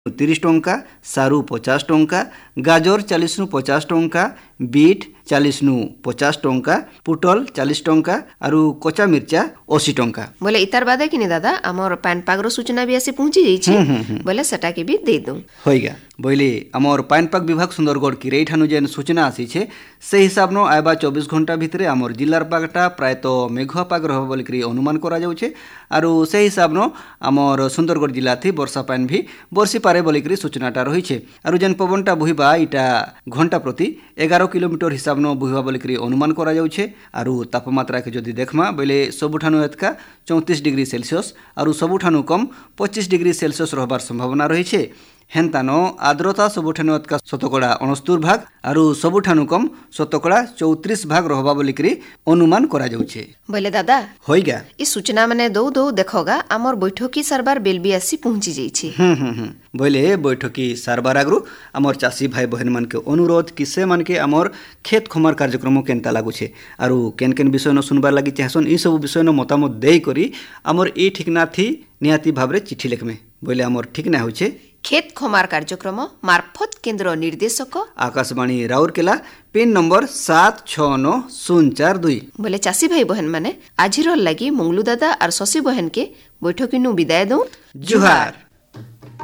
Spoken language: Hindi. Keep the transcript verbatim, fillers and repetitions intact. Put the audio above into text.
तीस टंका, सारू पचास टंका, गाजर चालीस नु पचास टंका, बीट चालीस नु पचास टंका, पुटल चालीस टंका आरु कच्चा मिर्चा अस्सी टंका। बोले इतार बादे कि दादा आमर पानीपाग रो सूचना भी आसी पहुंची जाइछि बोले सेटा के भी दे दू होइगा बोले आमर पानीपाग विभाग सुंदरगढ़ की रेठानु जेन सूचना आसी छे से हिसाब नो आइबा चौबीस घंटा भितरे आमर जिल्लार पागटा प्रायतः मेघुआ पाग रहबो बोली करी अनुमान करा जाउछे आरु से हिसाब नो आमर सुंदरगढ़ जिल्ला थी वर्षा पानी भी बरसी पारे बोली करी सूचनाटा रहिछे आरु जेन पवनटा बुहिबा इटा घंटा प्रति एगार किलोमीटर हिसाब नो बुहिबा बोली करी अनुमान करा जाउछे आरु तापमात्रा के जदि देखमा बोले सबुठानु एतका चौंतीस डिग्री सेल्सियस आरु सबुठानु कम पच्चीस डिग्री सेल्सियस रहबार संभावना रहिछे। हेन्तानो आर्द्रता सबुठानु एतका शतकड़ा उनहत्तर भाग आरु सबुठानु कम शतकड़ा चौंतीस भाग रहबा बोली करी अनुमान करा जाउछे। बोले दादा होइगा ई सूचना माने दो दो देखोगा आमर बैठकी सरबार बेलबी आसी पहुंची जाइछि। हम्म हम्म हम्म बोले बैठकी सरबार आगरु आमर चासी भाई बहन मन के अनुरोध कि से मन के आमर खेत खमार कार्यक्रम केनता लागुछे आरु केन केन विषय न सुनबार लागि चाहसन ई सब विषय न मतामत देई करी आमर ई ठिकना थी निहाती भाबरे चिट्ठी लेखमे। बोले आमर ठिकना होछे खेत खमार कार्यक्रम मार्फत केंद्र निर्देशक आकाशवाणी राउरकेला पिन नंबर सात छ नौ शून्य चार दुई। बोले चासी भाई बहन माने आजिर लगी मंगलू दादा और शशि बहन के बैठकी नु विदाय दो। जुहार।